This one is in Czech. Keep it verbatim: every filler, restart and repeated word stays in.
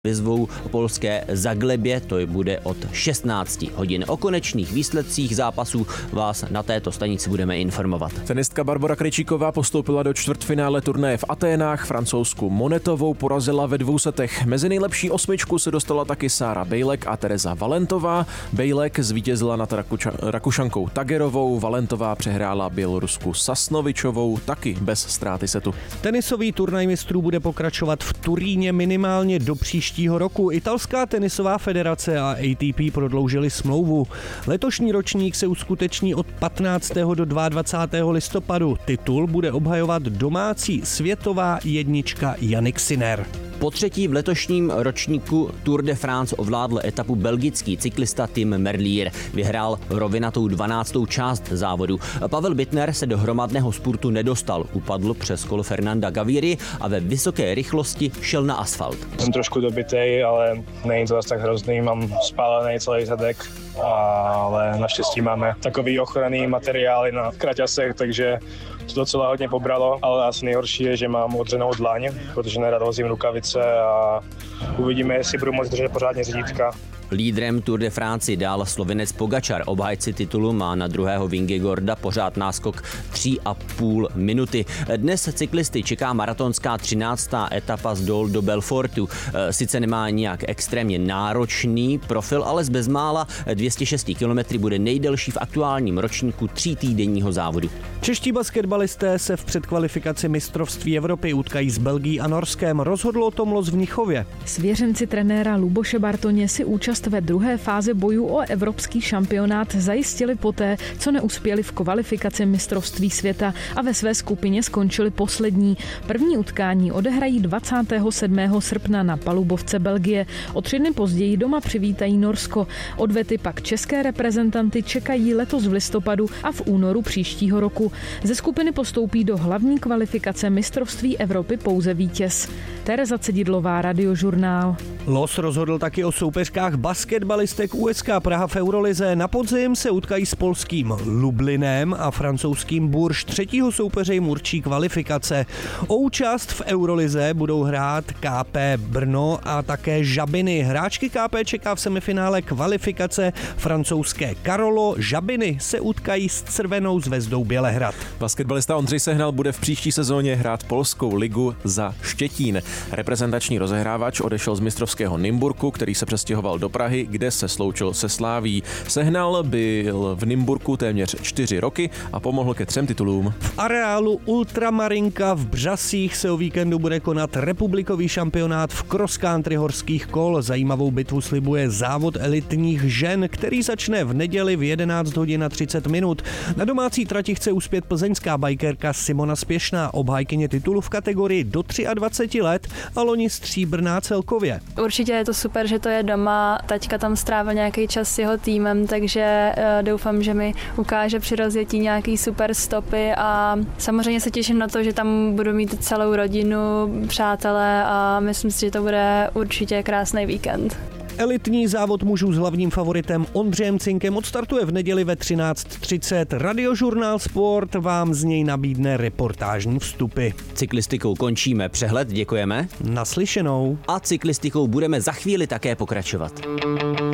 vyzvou polské Zaglebě, to bude od šestnáct hodin. O konečných výsledcích zápasů vás na této stanici budeme informovat. Tenistka Barbora Krejčíková postoupila do čtvrtfinále turnaje v Aténách, Francouzsku Monetovou porazila ve dvou setech. Mezi nejlepší osmičku se dostala taky Sára Bejlek a Tereza Valentová. Bejlek zvítězila nad Rakuča- Rakušankou Tagerovou, Valentová přehrála Bělorusku Sasnovičovou taky bez ztráty setu. Tenisový turnaj mistrů bude pokračovat v Turíně minimálně do příštího roku. Italská tenisová federace a A T P prodloužili smlouvu. Letošní ročník se uskuteční od patnáctého do dvacátého druhého listopadu. Titul bude obhajovat domácí světová jednička Jannik Sinner. Po třetí v letošním ročníku Tour de France ovládl etapu belgický cyklista Tim Merlier. Vyhrál rovinatou dvanáctou část závodu. Pavel Bittner se do hromadného spurtu nedostal. Upadl přes kolo Fernanda Gaviry a ve vysoké rychlosti šel na asfalt. Jsem trošku dobitej, ale není to zase tak hrozný. Mám spálený celý zadek, ale naštěstí máme takový ochranný materiály na kraťasech, takže to docela hodně pobralo, ale asi nejhorší je, že mám odřenou dlaň, protože nerad vozím rukavice a uvidíme, jestli budu moct držet pořádně řídítka. Lídrem Tour de France dál Slovinec Pogačar. Obhájci titulu má na druhého Vingegaarda pořád náskok tři a půl minuty. Dnes cyklisty čeká maratonská třináctá etapa z Dol do Belfortu. Sice nemá nijak extrémně náročný profil, ale z bezmála dvě stě šest kilometrů bude nejdelší v aktuálním ročníku třítýdenního závodu. Čeští basketbalisté se v předkvalifikaci mistrovství Evropy utkají s Belgií a Norskem. Rozhodlo o tom los v Mnichově. Svěřenci trenéra Luboše Bartoně si účast ve druhé fázi bojů o evropský šampionát zajistili poté, co neuspěli v kvalifikaci mistrovství světa a ve své skupině skončili poslední. První utkání odehrají dvacátého sedmého srpna na palubovce Belgie. O tři dny později doma přivítají Norsko. Odvety pak české reprezentanty čekají letos v listopadu a v únoru příštího roku. Ze skupiny postoupí do hlavní kvalifikace mistrovství Evropy pouze vítěz. Tereza Cedidlová, Radiožurnál. Los rozhodl taky o soupeřkách basketbalistek U S K Praha v Eurolize. Na podzim se utkají s polským Lublinem a francouzským Bourges. Třetího soupeře jim určí kvalifikace. O účast v Eurolize budou hrát K P Brno a také Žabiny. Hráčky K P čeká v semifinále kvalifikace francouzské Karolo. Žabiny se utkají s Crvenou zvezdou Bělehrad. Basketbalista Ondřej Sehnal bude v příští sezóně hrát polskou ligu za Štětín. Reprezentační rozehrávač odešel z mistrovského Nymburku, který se přestěhoval do Prahy, kde se sloučil se Sláví. Sehnal byl v Nymburku téměř čtyři roky a pomohl ke třem titulům. V areálu Ultramarinka v Břasích se o víkendu bude konat republikový šampionát v cross country horských kol. Zajímavou bitvu slibuje závod elitních žen, který začne v neděli v jedenáct hodin a třicet minut. Na domácí trati chce uspět plzeňská bajkerka Simona Spěšná, obhájkyně titulu v kategorii do dvacet tři let a loni stříbrná celkově. Určitě je to super, že to je doma. Taťka tam strávil nějaký čas s jeho týmem, takže uh, doufám, že mi ukáže při rozjetí nějaký super stopy a samozřejmě se těším na to, že tam budu mít celou rodinu, přátelé a myslím si, že to bude určitě krásný víkend. Elitní závod mužů s hlavním favoritem Ondřejem Cinkem odstartuje v neděli ve třináct třicet. Radiožurnál Sport vám z něj nabídne reportážní vstupy. Cyklistikou končíme přehled, děkujeme. Naslyšenou. A cyklistikou budeme za chvíli také pokračovat.